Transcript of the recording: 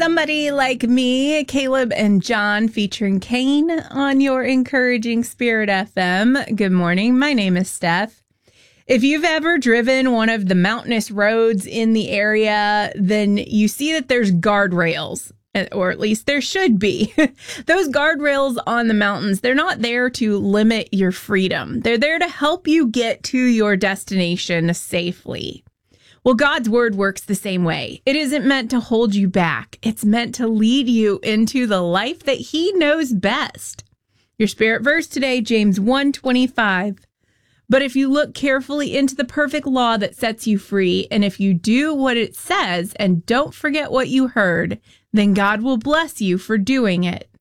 Somebody Like Me, Caleb and John featuring Kane on your Encouraging Spirit FM. Good morning. My name is Steph. If you've ever driven one of the mountainous roads in the area, then you see that there's guardrails, or at least there should be. Those guardrails on the mountains, they're not there to limit your freedom. They're there to help you get to your destination safely. Well, God's word works the same way. It isn't meant to hold you back. It's meant to lead you into the life that he knows best. Your spirit verse today, James 1:25. But if you look carefully into the perfect law that sets you free, and if you do what it says and don't forget what you heard, then God will bless you for doing it.